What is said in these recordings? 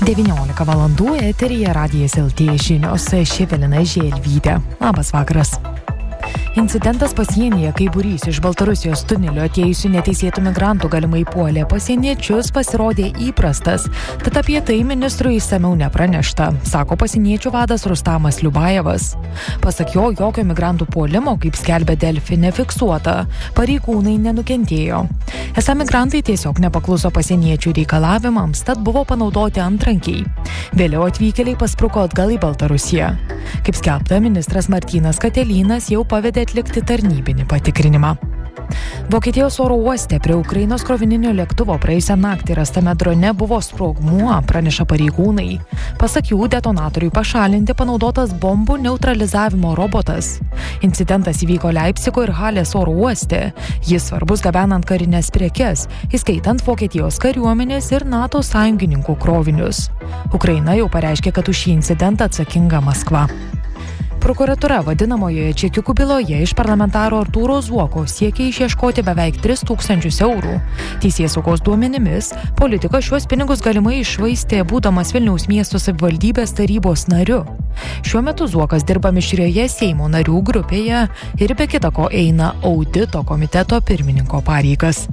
19 valandų eteryje Radijas LT žinios, Evelina Želvytė. Labas vakaras. Incidentas pasienyje, kai būrys iš Baltarusijos tunelio atėjusių neteisėtų migrantų galimai puolė pasieniečius, pasirodė įprastas, tad apie tai ministrui išsamiau nepranešta, sako pasieniečių vadas Rustamas Liubajevas. Pasak jo, jokio migrantų puolimo, kaip skelbia Delfi, nefiksuota, pareigūnai nenukentėjo. Esą migrantai tiesiog nepakluso pasieniečių reikalavimams, tad buvo panaudoti antrankiai. Vėliau atvykėliai paspruko atgal į Baltarusiją. Kaip skelbta, ministras Martynas Katelynas jau pavedė atlikti tarnybinį patikrinimą. Vokietijos oro uoste prie Ukrainos krovininio lėktuvo praėjusią naktį rastame drone buvo sprogmuo, praneša pareigūnai. Pasak jų, detonatoriui pašalinti panaudotas bombų neutralizavimo robotas. Incidentas įvyko Leipcigo ir Halės oro uoste. Jis svarbus gabenant karinės prekes, įskaitant Vokietijos kariuomenės ir NATO sąjungininkų krovinius. Ukraina jau pareiškė, kad už šį incidentą atsakinga Maskva. Prokuratūra vadinamojoje čekiukų byloje iš parlamentaro Artūro Zuoko siekia išieškoti beveik 3 000 eurų. Teisėsaugos duomenimis, politikas šiuos pinigus galimai iššvaistė būdamas Vilniaus miesto savivaldybės tarybos nariu. Šiuo metu Zuokas dirba mišrioje Seimo narių grupėje ir be kita ko eina audito komiteto pirmininko pareigas.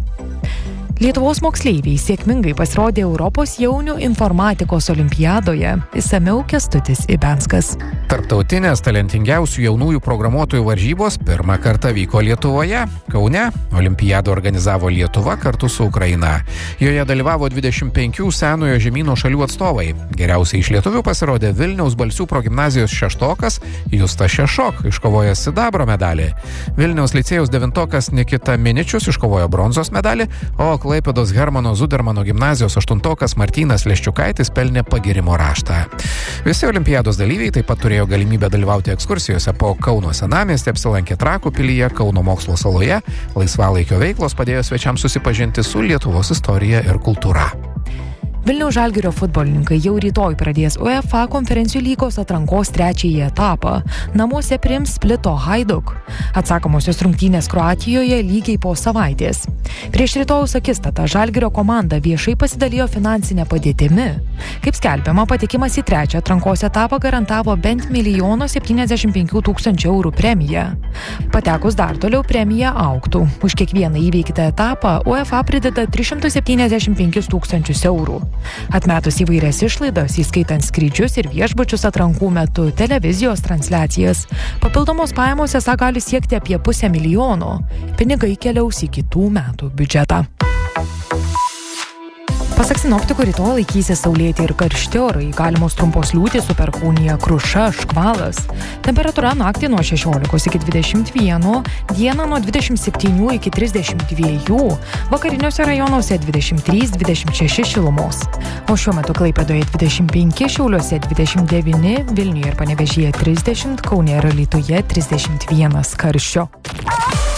Lietuvos moksleiviai sėkmingai pasirodė Europos jaunių informatikos olimpiadoje. Išsamiau Kęstutis Ibenskas. Tarptautinės talentingiausių jaunųjų programuotojų varžybos pirmą kartą vyko Lietuvoje. Kaune olimpiadą organizavo Lietuva kartu su Ukraina. Joje dalyvavo 25 senojo žemyno šalių atstovai. Geriausiai iš lietuvių pasirodė Vilniaus Balsių progimnazijos šeštokas Justas Šešok, iškovojęs sidabro medalį. Vilniaus licėjaus devintokas Nikita Miničius iškovojo bronzos medalį, o Klaipėdos Hermano Zudermano gimnazijos aštuntokas Martynas Leščiukaitis pelnė pagyrimo raštą. Visi olimpiados dalyviai taip pat turėjo galimybę dalyvauti ekskursijose po Kauno senamiestį, apsilankė Trakų pilyje, Kauno mokslo saloje. Laisvalaikio veiklos padėjo svečiams susipažinti su Lietuvos istorija ir kultūra. Vilniaus Žalgirio futbolininkai jau rytoj pradės UEFA konferencijų lygos atrankos trečiąjį etapą. Namuose priims Splito Hajduk. Atsakomosios rungtynės Kroatijoje lygiai po savaitės. Prieš rytojaus akistatą Žalgirio komanda viešai pasidalijo finansinę padėtimi. Kaip skelbiama, patekimas į trečią atrankos etapą garantavo bent 1 075 000 eurų premiją. Patekus dar toliau premija augtų. Už kiekvieną įveiktą etapą UEFA prideda 375 000 eurų. Atmetus įvairias išlaidas, įskaitant skrydžius ir viešbučius atrankų metu, televizijos transliacijas, papildomos pajamos esą gali siekti apie 500 000. Pinigai keliaus į kitų metų biudžetą. Pasak sinoptikų, rytoj laikysis saulėti ir karšti orai, galimos trumpos liūtys su perkūnija, kruša, škvalas. Temperatūra naktį nuo 16 iki 21, dieną nuo 27 iki 32, vakariniuose rajonuose 23-26 šilumos. O šiuo metu Klaipėdoje 25, Šiauliuose 29, Vilniuje ir Panevėžyje 30, Kaune ir Alytuje 31 karščio.